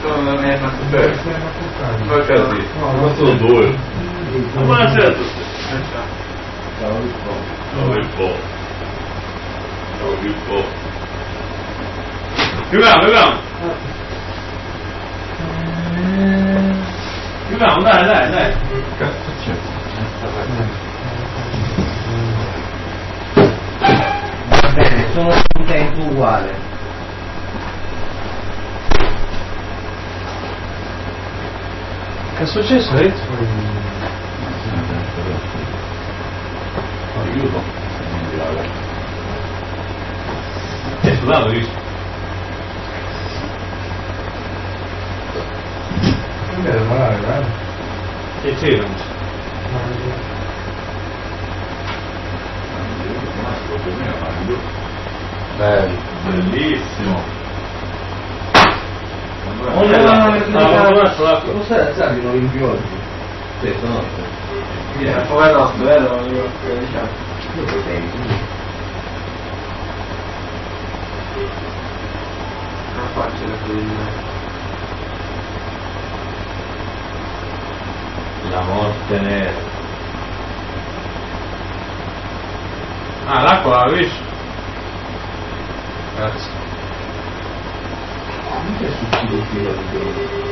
Sono una Così. No, sono due. Buonasera a tutti. Ciao Rippo. Ciao Rippo. Ciao Rippo. Chiudiamo. Chiudiamo, dai. Cazzo c'è? Va bene, sono contento uguale. Che è successo? Aiuto. È sudato, visto? Non è male, guarda. Che c'era? Bello. Bellissimo. Lo sai, non invio oggi. Sì, stanotte. Poi notte, vero? Diciamo. Io potrei. Non faccio le cose. La morte nera. Ah, l'acqua la vedi? Grazie. Non è successo il